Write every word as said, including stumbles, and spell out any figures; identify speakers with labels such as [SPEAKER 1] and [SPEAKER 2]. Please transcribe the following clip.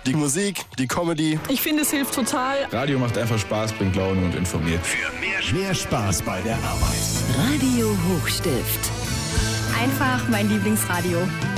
[SPEAKER 1] Die Musik, die Comedy.
[SPEAKER 2] Ich finde, es hilft total.
[SPEAKER 3] Radio macht einfach Spaß, bringt Laune und informiert.
[SPEAKER 4] Für mehr, mehr Spaß bei der Arbeit.
[SPEAKER 5] Radio Hochstift.
[SPEAKER 6] Einfach mein Lieblingsradio.